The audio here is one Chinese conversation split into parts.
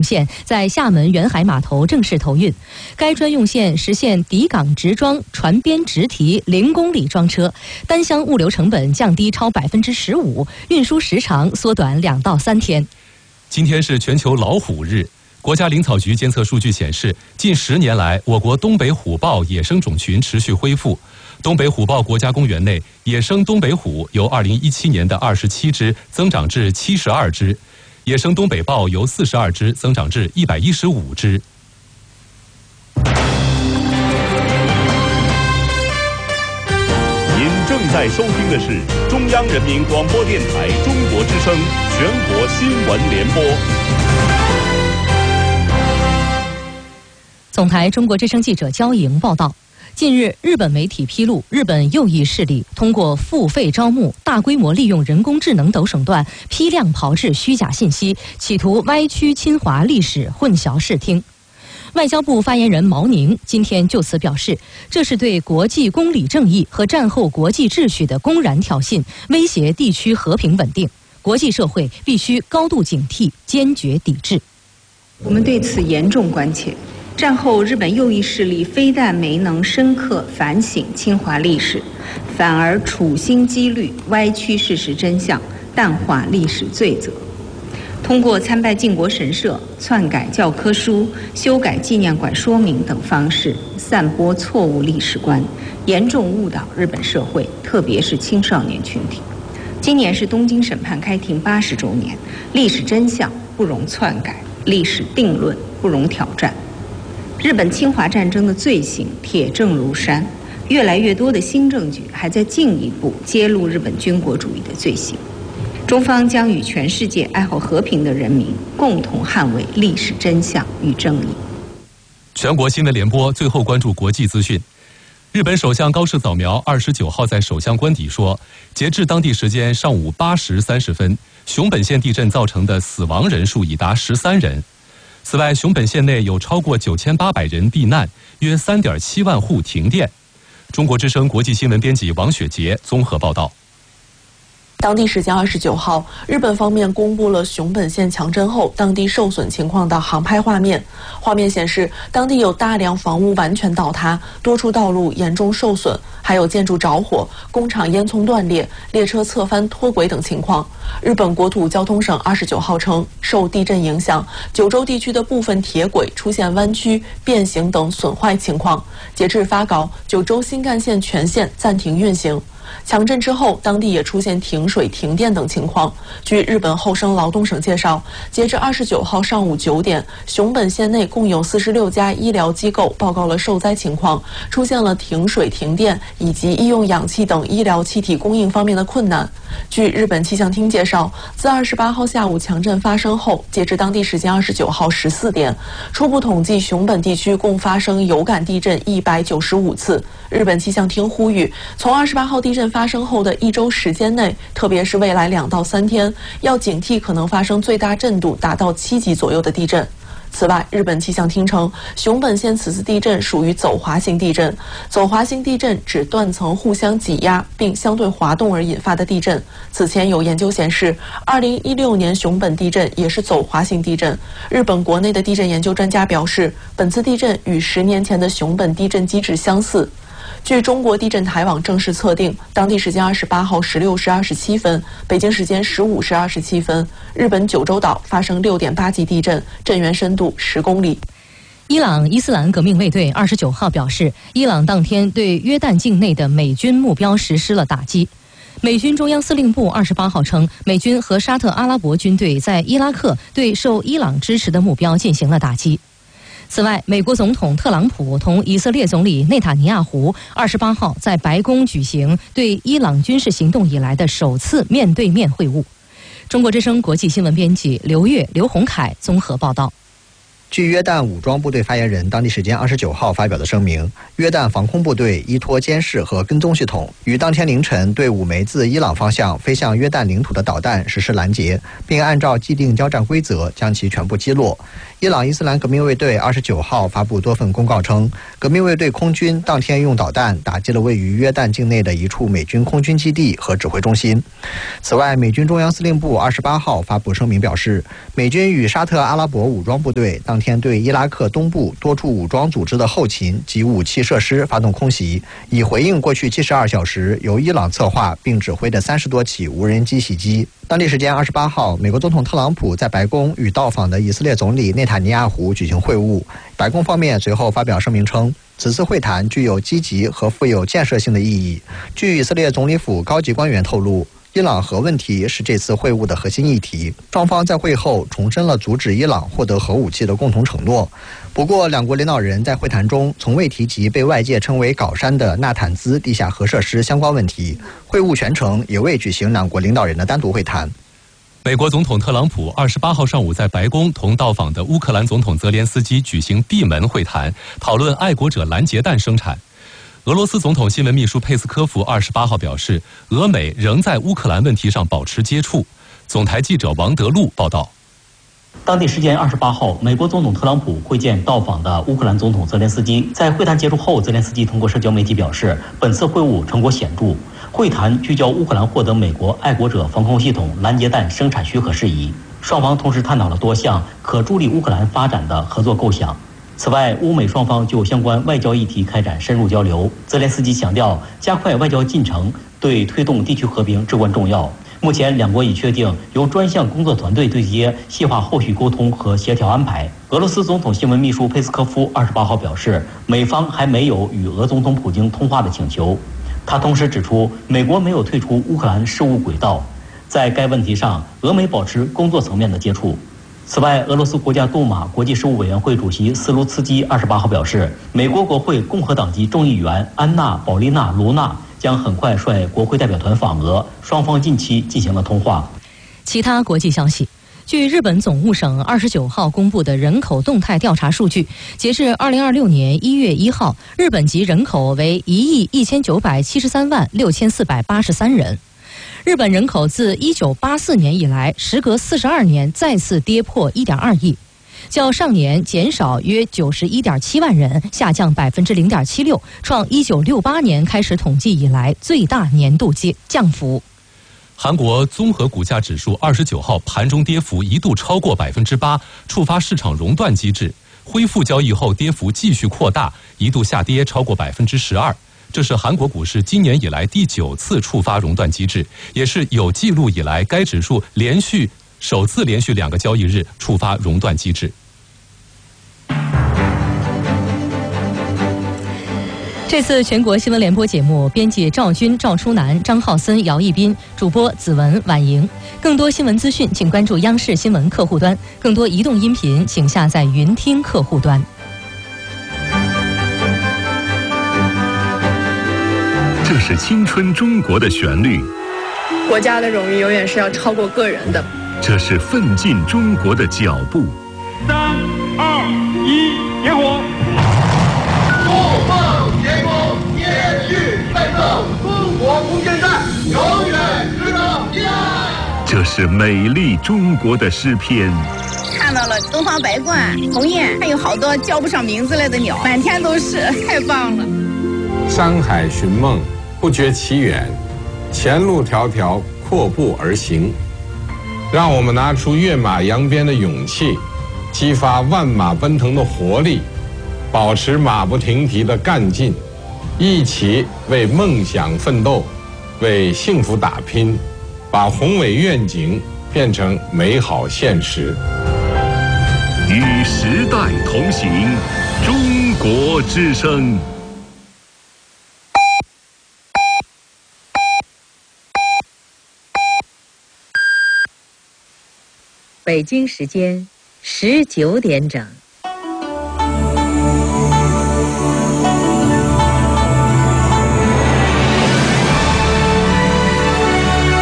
线在厦门远海码头正式投运。该专用线实现抵港直装、船边直提、0公里装车，单箱物流成本降低超15%，运输时长缩短2到3天。 今天是全球老虎日。国家林草局监测数据显示，近10年来，我国东北虎豹野生种群持续恢复。东北虎豹国家公园内，野生东北虎由2017年的27只增长至72只，野生东北豹由42只增长至115只。 您正在收听的是中央人民广播电台中国之声全国新闻联播。 总台中国之声记者焦莹报道，近日，日本媒体披露，日本右翼势力通过付费招募、大规模利用人工智能等手段，批量炮制虚假信息，企图歪曲侵华历史，混淆视听。外交部发言人毛宁今天就此表示，这是对国际公理正义和战后国际秩序的公然挑衅，威胁地区和平稳定，国际社会必须高度警惕，坚决抵制。 我们对此严重关切。战后日本右翼势力非但没能深刻反省侵华历史，反而处心积虑歪曲事实真相，淡化历史罪责。通过参拜靖国神社、篡改教科书、修改纪念馆说明等方式，散播错误历史观，严重误导日本社会，特别是青少年群体。今年是东京审判开庭80周年，历史真相不容篡改，历史定论不容挑战。日本侵华战争的罪行铁证如山，越来越多的新证据还在进一步揭露日本军国主义的罪行。中方将与全世界爱好和平的人民共同捍卫历史真相与正义。 全国新闻联播最后关注国际资讯。日本首相高市早苗29号在首相官邸说，截至当地时间上午8时30分，熊本县地震造成的死亡人数已达13人。此外，熊本县内有超过9800人避难，约3.7万户停电。中国之声国际新闻编辑王雪杰综合报道。 当地时间29号，日本方面公布了熊本县强震后当地受损情况的航拍画面。画面显示，当地有大量房屋完全倒塌，多处道路严重受损，还有建筑着火、工厂烟囱断裂、列车侧翻脱轨等情况。日本国土交通省29号称，受地震影响，九州地区的部分铁轨出现弯曲、变形等损坏情况。截至发稿，九州新干线全线暂停运行。强震之后，当地也出现停水、停电等情况。据日本厚生劳动省介绍，截至29号上午9点，熊本县内共有46家医疗机构报告了受灾情况，出现了停水、停电以及医用氧气等医疗气体供应方面的困难。据日本气象厅介绍，自28号下午强震发生后，截至当地时间29号14点，初步统计熊本地区共发生有感地震195次。日本气象厅呼吁，从28号地震发生后的1周时间内，特别是未来2到3天，要警惕可能发生最大震度达到7级左右的地震。此外，日本气象厅称，熊本县此次地震属于走滑型地震。走滑型地震指断层互相挤压并相对滑动而引发的地震。此前有研究显示，2016年熊本地震也是走滑型地震。日本国内的地震研究专家表示，本次地震与10年前的熊本地震机制相似。据中国地震台网正式测定，当地时间28号16时27分，北京时间15时27分，日本九州岛发生6.8级地震，震源深度10公里。 伊朗伊斯兰革命卫队29号表示，伊朗当天对约旦境内的美军目标实施了打击。美军中央司令部28号称，美军和沙特阿拉伯军队在伊拉克对受伊朗支持的目标进行了打击。此外，美国总统特朗普同以色列总理内塔尼亚胡28号在白宫举行对伊朗军事行动以来的首次面对面会晤。中国之声国际新闻编辑刘红凯综合报道。 据约旦武装部队发言人当地时间29号发表的声明，约旦防空部队依托监视和跟踪系统，于当天凌晨对5枚自伊朗方向飞向约旦领土的导弹实施拦截，并按照既定交战规则将其全部击落。伊朗伊斯兰革命卫队29号发布多份公告称，革命卫队空军当天用导弹打击了位于约旦境内的一处美军空军基地和指挥中心。此外，美军中央司令部28号发布声明表示，美军与沙特阿拉伯武装部队当天对伊拉克东部多处武装组织的后勤及武器设施发动空袭，以回应过去72小时由伊朗策划并指挥的30多起无人机袭击。当地时间28号，美国总统特朗普在白宫与到访的以色列总理内塔尼亚胡举行会晤。白宫方面随后发表声明称，此次会谈具有积极和富有建设性的意义。据以色列总理府高级官员透露，伊朗核问题是这次会晤的核心议题，双方在会后重申了阻止伊朗获得核武器的共同承诺。不过，两国领导人在会谈中从未提及被外界称为“镐山”的纳坦兹地下核设施相关问题。会晤全程也未举行两国领导人的单独会谈。 美国总统特朗普28号上午在白宫同到访的乌克兰总统泽连斯基举行闭门会谈，讨论爱国者拦截弹生产。俄罗斯总统新闻秘书佩斯科夫28号表示，俄美仍在乌克兰问题上保持接触。总台记者王德禄报道。 当地时间28号，美国总统特朗普会见到访的乌克兰总统泽连斯基。在会谈结束后，泽连斯基通过社交媒体表示，本次会晤成果显著。会谈聚焦乌克兰获得美国爱国者防空系统拦截弹生产许可事宜，双方同时探讨了多项可助力乌克兰发展的合作构想。此外，乌美双方就相关外交议题开展深入交流。泽连斯基强调，加快外交进程对推动地区和平至关重要。目前，两国已确定由专项工作团队对接，细化后续沟通和协调安排。俄罗斯总统新闻秘书佩斯科夫28号表示，美方还没有与俄总统普京通话的请求。他同时指出，美国没有退出乌克兰事务轨道，在该问题上，俄美保持工作层面的接触。此外，俄罗斯国家杜马国际事务委员会主席斯卢茨基28号表示，美国国会共和党籍众议员安娜·保利娜·卢娜将很快率国会代表团访俄，双方近期进行了通话。 其他国际消息。据日本总务省29号公布的人口动态调查数据，截至2026年1月1号，日本籍人口为1亿1973万6483人。日本人口自1984年以来，时隔42年再次跌破1.2亿，较上年减少约91.7万人，下降0.76%，创1968年开始统计以来最大年度降幅。 韩国综合股价指数29号盘中跌幅一度超过8%，触发市场熔断机制，恢复交易后跌幅继续扩大，一度下跌超过12%。这是韩国股市今年以来第9次触发熔断机制，也是有记录以来该指数首次连续2个交易日触发熔断机制。 这次全国新闻联播节目，编辑赵军、赵初南、张浩森、姚一斌，主播子文、婉莹。更多新闻资讯，请关注央视新闻客户端；更多移动音频，请下载云听客户端。 这是青春中国的旋律， 国家的荣誉永远是要超过个人的。 这是奋进中国的脚步。 3、2、1，点火！ 筑梦天空，延续奋斗，中国空间站永远值得依赖。 这是美丽中国的诗篇。 看到了东方白鹳、鸿雁，还有好多叫不上名字来的鸟，满天都是，太棒了。 山海寻梦，不觉其远，前路迢迢，阔步而行。让我们拿出跃马扬鞭的勇气，激发万马奔腾的活力，保持马不停蹄的干劲，一起为梦想奋斗，为幸福打拼，把宏伟愿景变成美好现实。 与时代同行，中国之声。 北京时间19点整。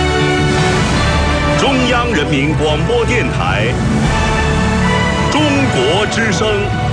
中央人民广播电台，中国之声。